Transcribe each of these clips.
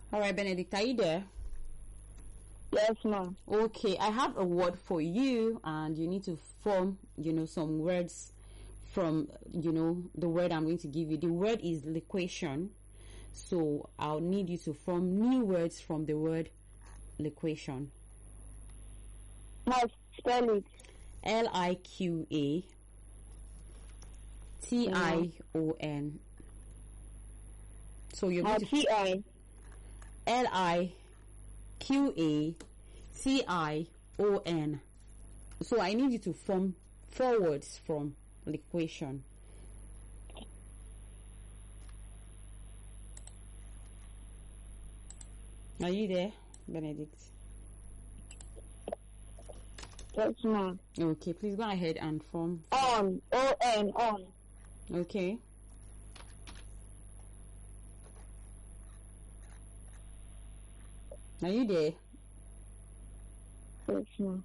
All right, Benedict, are you there? Yes, ma'am. Okay, I have a word for you, and you need to form, some words from, the word I'm going to give you. The word is liquation. So I'll need you to form new words from the word liquation. Must spell it. Liquation. So you're going to T-I. Liquation. So I need you to form 4 words from liquation. Are you there, Benedict? Yes, ma'am. Okay, please go ahead and form. On. O-N. On. Okay. Are you there? Yes, ma'am.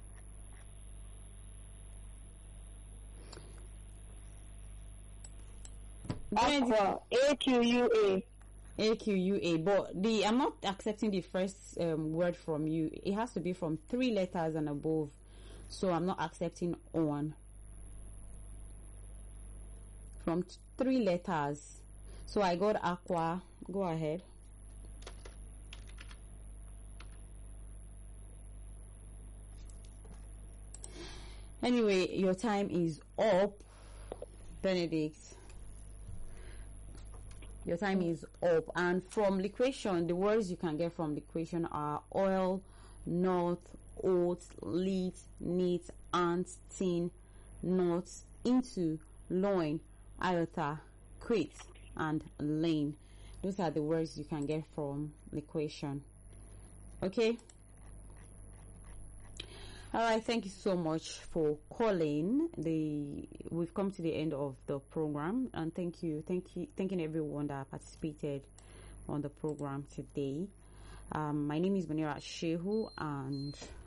Aqua. A-Q-U-A. A-Q-U-A. But I'm not accepting the first word from you. It has to be from 3 letters and above. So I'm not accepting on. From 3 letters. So I got aqua. Go ahead. Anyway, your time is up, Benedict. Your time is up. And from liquation, the words you can get from liquation are oil, north, oat, lead, neat, ant, tin, nuts, into, loin, iota, quit, and lane. Those are the words you can get from liquation. Okay? All right, thank you so much for calling. We've come to the end of the program, and thanking everyone that participated on the program today. My name is Munira Shehu, and